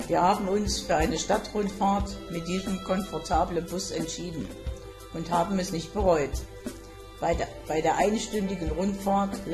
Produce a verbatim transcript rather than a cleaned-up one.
Wir haben uns für eine Stadtrundfahrt mit diesem komfortablen Bus entschieden und haben es nicht bereut. Bei der, bei der einstündigen Rundfahrt